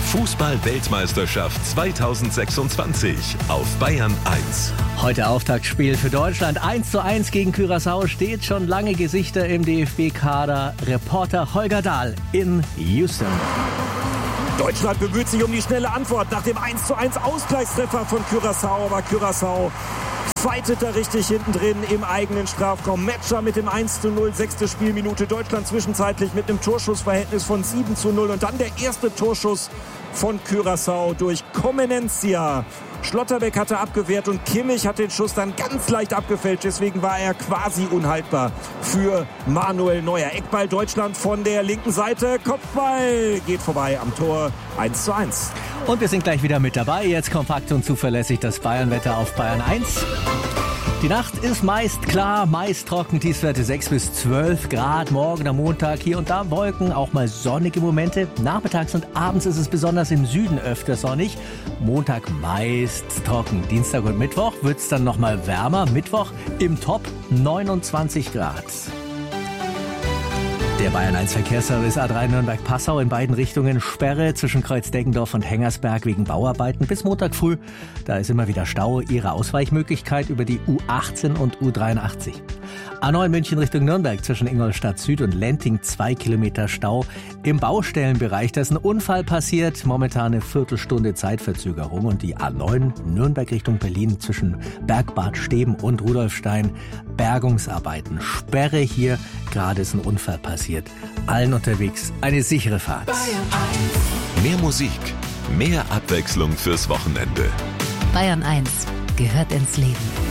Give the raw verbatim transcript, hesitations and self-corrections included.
Fußball-Weltmeisterschaft zweitausendsechsundzwanzig auf Bayern eins. Heute Auftaktspiel für Deutschland. eins zu eins gegen Curaçao steht. Schon lange Gesichter im D F B-Kader. Reporter Holger Dahl in Houston. Deutschland bemüht sich um die schnelle Antwort nach dem eins zu eins Ausgleichstreffer von Curaçao. Aber Curaçao fightet da richtig hinten drin im eigenen Strafraum. Metscher mit dem eins zu null, sechste Spielminute. Deutschland zwischenzeitlich mit einem Torschussverhältnis von sieben zu null. Und dann der erste Torschuss von Curaçao durch Comenencia. Schlotterbeck hatte abgewehrt und Kimmich hat den Schuss dann ganz leicht abgefälscht. Deswegen war er quasi unhaltbar für Manuel Neuer. Eckball Deutschland von der linken Seite. Kopfball geht vorbei am Tor. eins zu eins. Und wir sind gleich wieder mit dabei. Jetzt kompakt und zuverlässig das Bayern-Wetter auf Bayern eins. Die Nacht ist meist klar, meist trocken, Tiefstwerte sechs bis zwölf Grad. Morgen am Montag hier und da Wolken, auch mal sonnige Momente. Nachmittags und abends ist es besonders im Süden öfter sonnig. Montag meist trocken. Dienstag und Mittwoch wird es dann nochmal wärmer. Mittwoch im Top neunundzwanzig Grad. Der Bayern eins Verkehrsservice A drei Nürnberg-Passau in beiden Richtungen Sperre zwischen Kreuz-Deggendorf und Hengersberg wegen Bauarbeiten bis Montag früh. Da ist immer wieder Stau. Ihre Ausweichmöglichkeit über die U achtzehn und U dreiundachtzig. A neun München Richtung Nürnberg zwischen Ingolstadt Süd und Lenting zwei Kilometer Stau. Im Baustellenbereich, da ist ein Unfall passiert. Momentan eine Viertelstunde Zeitverzögerung. Und die A neun Nürnberg Richtung Berlin zwischen Bergbad Steben und Rudolfstein. Bergungsarbeiten. Sperre hier. Gerade ist ein Unfall passiert. Allen unterwegs eine sichere Fahrt. Mehr Musik, mehr Abwechslung fürs Wochenende. Bayern eins gehört ins Leben.